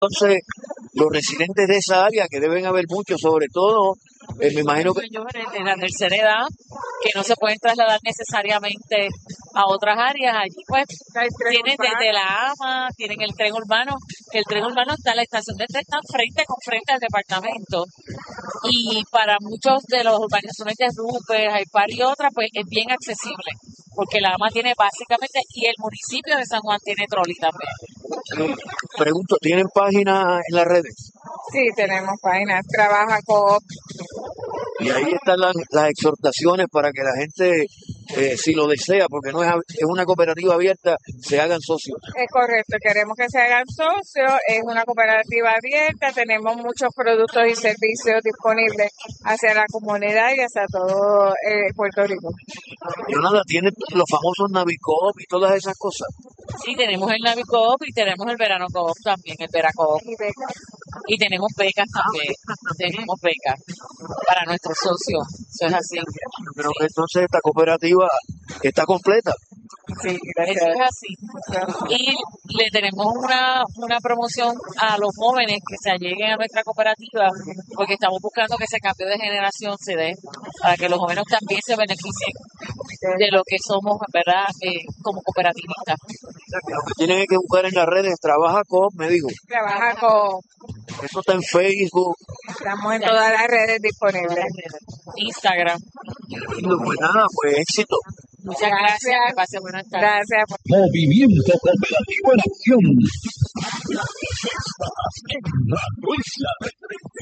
Entonces, los residentes de esa área, que deben haber muchos, sobre todo, me imagino que mayores de la tercera edad que no se pueden trasladar necesariamente a otras áreas. Allí pues tienen desde la AMA, tienen el tren urbano. El tren urbano está, la estación de tren está frente con frente al departamento. Y para muchos de las urbanizaciones de Rupert, Haipar y otras, pues es bien accesible. Porque la AMA tiene básicamente, y el municipio de San Juan tiene trolley también. pregunto, ¿tienen página en las redes? Sí, tenemos páginas, trabaja Coop. Y ahí están las exhortaciones para que la gente, si lo desea, porque no es una cooperativa abierta, se hagan socios. Es correcto, queremos que se hagan socios, es una cooperativa abierta, tenemos muchos productos y servicios disponibles hacia la comunidad y hacia todo Puerto Rico. Leonardo, ¿tiene los famosos Navicoop y todas esas cosas? Sí, tenemos el Navi Coop y tenemos el Verano Coop también, el Veracoop. Y becas. Y tenemos becas también, tenemos becas para nuestros socios, eso es así. Creo que entonces esta cooperativa está completa. Sí, Eso gracias. es así. Y le tenemos una promoción a los jóvenes que se alleguen a nuestra cooperativa, porque estamos buscando que ese cambio de generación se dé, para que los jóvenes también se beneficien de lo que somos, ¿verdad? Como cooperativistas. Lo que tienen que buscar en las redes, trabaja Coop, me dijo. Trabaja Coop. Eso está en Facebook. Estamos en todas las redes disponibles. Instagram. Pues nada, pues éxito. Muchas gracias. Que pase buenas tardes. Gracias. Movimiento Cooperativo en Acción. En la Ruisa.